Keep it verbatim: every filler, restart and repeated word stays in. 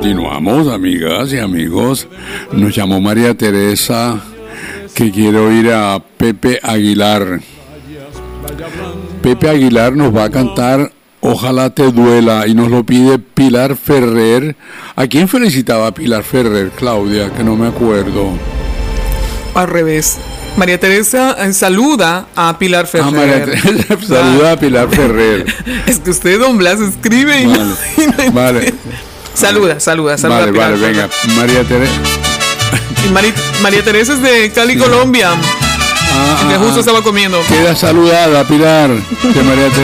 Continuamos, amigas y amigos. Nos llamó María Teresa que quiere oír a Pepe Aguilar. Pepe Aguilar nos va a cantar Ojalá te duela y nos lo pide Pilar Ferrer. ¿A quién felicitaba Pilar Ferrer, Claudia? Que no me acuerdo. Al revés. María Teresa eh, saluda a Pilar Ferrer. Ah, María Teresa saluda a Pilar Ferrer. Es que usted, don Blas, escribe y vale, no, y no vale. Saluda, saluda, saluda. Vale, a Pilar vale, Ferrer. venga. María Teresa. Y Mari, María Teresa es de Cali, sí. Colombia. Ah, que justo ah, estaba comiendo. Queda saludada, Pilar, de María Teresa.